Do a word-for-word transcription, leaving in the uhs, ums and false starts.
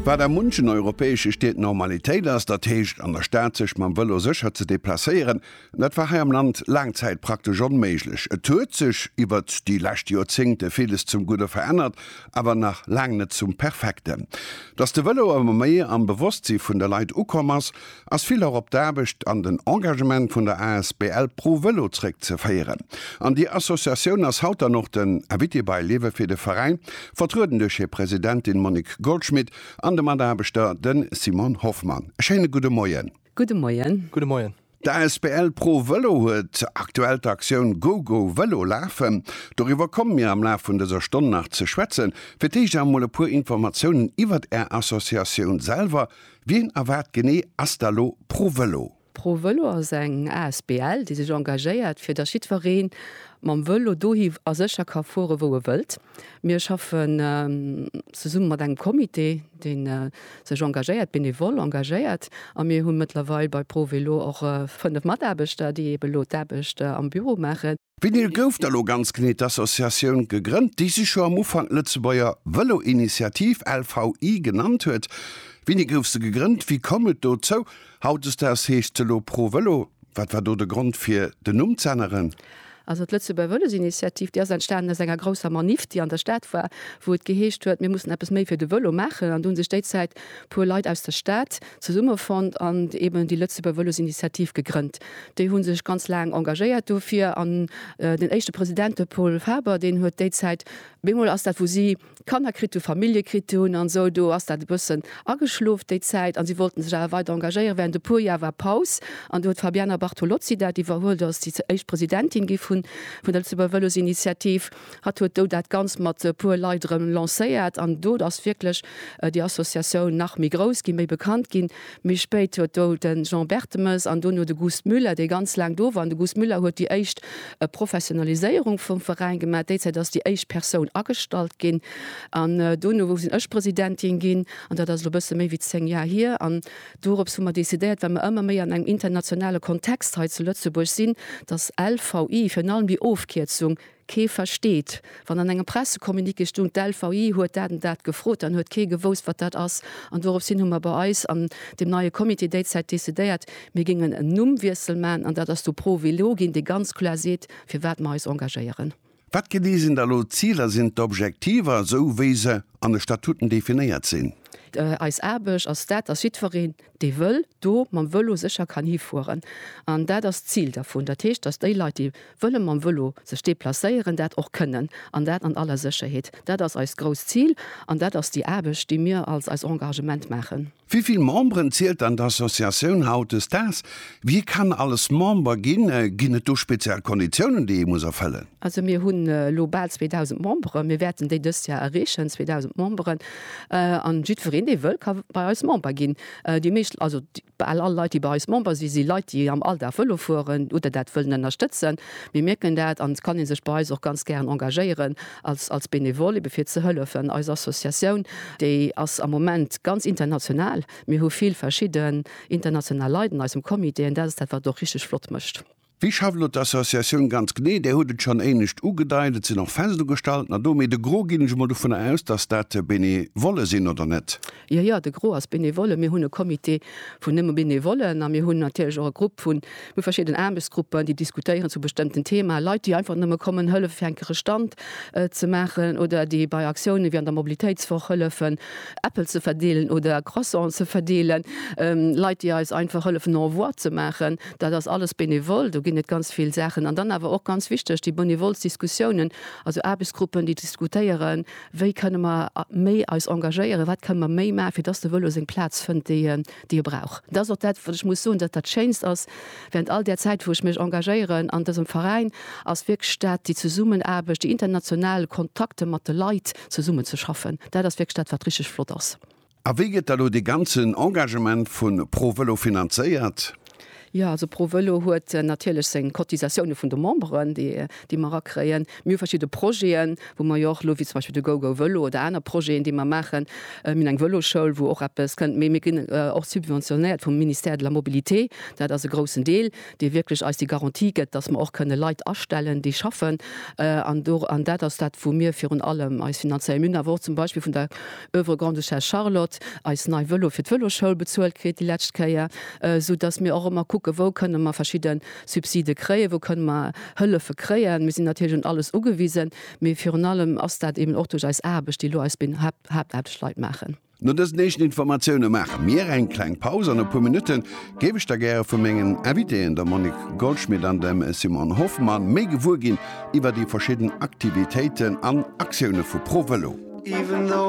Wa der munschen europäesche Steet Normalitéit ass dat Techt an der Staat sech man wëlo secher ze deplacéieren, dat war ha am Land Langzeit praktisch onméiglech. Et huet sech iwwer die lacht Jozingte vieles zum Gude verändert, aber nach lang net zum Perfekten. Dats de Wëlo am méi am Bewusstsi vun der Leiit ukommers, ass viel op derbecht an den Engagement vun der A S B L pro Wëloré ze feieren. An die Assoziatioun ass hauter noch den Erwitte bei Lewe fir de Verein, vertruden duch je Präsidentin Monique Goldschmidt an dem Mandabeter den Simon Hoffmann. Schöne gute Morgen. Gute Morgen. Gute Morgen. Der A S B L pro Velo huet aktuell d'Aktion GoGo Velo laufen. Darüber kommen wir am Lauf von dieser Stunde nach zu schwätzen. Für dich haben wir ein paar Informationen über die Assoziation selber. Wie erwartet gene Astalo pro Velo? Pro Velo ist ein A S B L, die sich engagiert für den Schiedverein. Man will dohi a secher ka vor wo er wëlt. Mir schaffen ähm, summe mat eng Komitee, den äh, sech engagéiert, benevol engagéiert, a mir hunn mittlerweile bei Pro Velo auch äh, vun de Maderbeter, die belo derbechte äh, am Büro machen. Wie ihr gouft allo ganz knet Assoziatioun gegrünnt, die sich schon am Ufang Lützebauer Velo-Initiativ L V I genannt huet. Wie ihr goufste gegrünnt, wie kommet do zo? Haut es das Hechtelo Pro Velo? Wat war do de Grund fir den Umzenneren? Also d Lützeburger Velo-Initiativ, der entstanden ist enger grosser Manif, die an der Stadt war, wo et geheescht huet, wir mussten etwas méi fir de Velo machen, an du se Stadtzeit pu Leiit aus der Stadt zu Summe fand an eben die Lützeburger Velo-Initiativ gegrünnt. Die hun sich ganz lang engagiert dofir an äh, den echte Präsident Paul Faber, den huet Dezeit bemol aus dat wo sie Kannerkrit Familiekrit an so du hast dat bussen ageschluft de Zeit an sie wollten sich weiter engagieren während de Poja war Paus an dort Fabiana Bartolozzi, der die warhol dass die echt Präsidentin gi von von der Initiativ hat huet do dat ganz mat pur Leiderem lacéiert an do das wirklich äh, die Assoziation nach Migros gi méi bekannt gin mich speit huet do den Jean Bertemes an do no de Gust Müller de ganz lang do waren de Gust Müller huet die echt äh, Professionalisierung vom Verein gemerk dass die echt Person astalt gin an äh, Donno wo sinn ech Präsidentin gin an dat das loësse méi wie zehn Jahr hier an dorop summmer décidéiert, wenn man ëmmer méi an eng internationale Kontext he zu Lützeburg sinn, dass L V I fir allem wie Aufkürzung ke versteht. Wann an enger Pressekommunike stund L V I huet dat dat gefrot, an huet ke gewos wat dat ass an dorop sinn hummer bei eis an dem neue Komitee Datezeit desideiert mir gingen en Nummwieselmann an dat ass du pro Velogin de ganz klar seet fir wat ma engagieren. Wat gelesen da lo Zieler sind objektiver so wie se an de Statuten definiiert sinn? Äh, als erbeg als dat as Südverein de wëll do man wëllo secher kann hi fuhren an dat das Ziel davon der Techt dass de Leute die wëlle man wëllo se ste placéieren dat auch können an dat an aller Sicherheit dat das als gros Ziel an dat das die erbeg die mir als als Engagement machen. Wieviel Membren zielt an der Assoziation haut es das? Wie kann alles Member gin äh, ginnet du speziell Konditionen die muss erfällen? Also mir hunn äh, global zweitausend Member mir werden de dës ja errechen zweitausend Membern äh, an Südverein die wëll kann bei uns Member gin äh, die mecht also die, bei alle Leute die bei uns Member sie sie Leute die am Alter Vëlo fuhren oder dat vëllen unterstützen wir merken dat an kann in sech bei auch ganz gern engagieren als als Benevol befir ze hëllefen als Assoziation déi ass am moment ganz international mir ho viel verschieden international Leuten als dem Komitee en dat dat war doch richtig flott mcht. Wie schafft Assoziation ganz gné, der huet schon eh nicht ugedeidet sie noch fest gestalten do de Gro mal davon aus, dass dat bene wolle sinn oder net. Ja ja de Gro as bene wolle mir hunne Komitee vun nimmer bene wolle na mir hun Gruppe vun mit verschiedenen Ämbesgruppen, die diskutieren zu bestimmten Thema Leute die einfach nimmer kommen hëlle fänkere Stand äh, zu machen oder die bei Aktionen wie an der Mobilitätswoche hëllefen Apple zu verdeelen oder Croissant zu verdeelen ähm, Leute die als einfach hëllefen Envoi zu machen, da das alles benevol net ganz viel Sachen an dann aber auch ganz wichtig die Bonivolsdiskussionen also Arbeitsgruppen die diskutieren wie können man méi als engagieren wat kann man méi mehr für das der Wëlle Platz von die die ihr braucht das auch dat, ich muss so dat dat changed aus während all der Zeit wo ich mich engagieren an diesem Verein als Wirkstadt die zu summen habe die internationale Kontakte mit Leute zu summen zu schaffen da das Wirkstadt wat richtig flott aus. A wie geht da die ganzen Engagement von Pro Velo finanziert? Ja, also Provelo huet äh, natürlich seg Kotisationen vun de Mombren, die die man kreieren, mir verschiedene Projekten, wo man joch lo wie zum Beispiel de GoGo Velo oder einer Projekte, die man machen äh, mit eng Veloschule, wo auch es könnt äh, auch subventioniert vom Minister der Mobilité, da das großen Deel, die wirklich als die Garantie gibt, dass man auch könne Leid erstellen, die schaffen äh, an an dat das dat wo mir für allem als finanziell Münder wo zum Beispiel von der Övre Grande Charlotte als neue Velo für Veloschule bezuelt kriegt die letzte äh, so dass mir auch immer gucke, wo können man verschiedene Subside kreen, wo können man Hölle verkreieren, wir sind natürlich schon alles ugewiesen, mir für allem aus dat eben auch durch als Erbe die Lo bin hab hab Abschleit machen. No das nächsten Informationen machen mir ein klein Pause an ein paar Minuten gebe ich da gerne von Mengen Eviden der Monik Goldschmidt an dem Simon Hoffmann mé gewur gin über die verschiedenen Aktivitäten an Aktionen für Provelo.